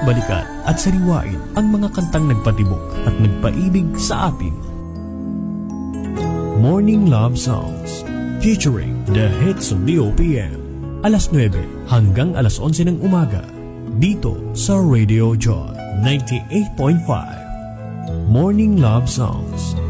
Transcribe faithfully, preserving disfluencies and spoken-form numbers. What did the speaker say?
balikan at sariwain ang mga kantang nagpatibok at nagpaibig sa atin. Morning Love Songs featuring the hits of the O P M. alas nuwebe hanggang alas onse ng umaga dito sa Radio Joy ninety-eight point five. Morning Love Songs.